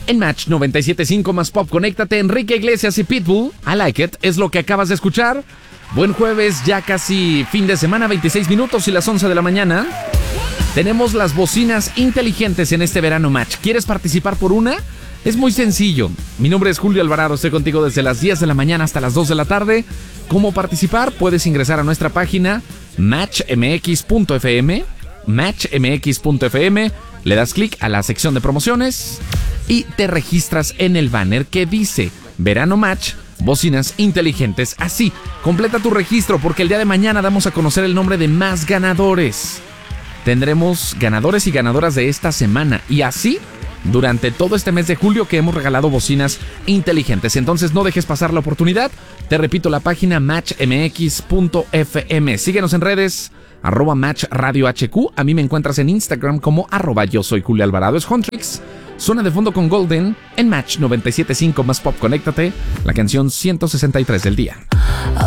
En Match 97.5 más pop, conéctate. Enrique Iglesias y Pitbull, I Like It, es lo que acabas de escuchar. Buen jueves, ya casi fin de semana, 26 minutos y las 11 de la mañana. Tenemos las bocinas inteligentes en este verano Match. ¿Quieres participar por una? Es muy sencillo. Mi nombre es Julio Alvarado, estoy contigo desde las 10 de la mañana hasta las 2 de la tarde. ¿Cómo participar? Puedes ingresar a nuestra página matchmx.fm, matchmx.fm, le das clic a la sección de promociones y te registras en el banner que dice Verano Match, bocinas inteligentes. Así, completa tu registro porque el día de mañana damos a conocer el nombre de más ganadores. Tendremos ganadores y ganadoras de esta semana y así durante todo este mes de julio que hemos regalado bocinas inteligentes. Entonces no dejes pasar la oportunidad. Te repito, la página matchmx.fm. Síguenos en redes, @matchradiohq. A mí me encuentras en Instagram como @yo soy Julio Alvarado. Es Huntrix. Suena de fondo con Golden en Match 97.5 más pop. Conéctate, la canción 163 del día.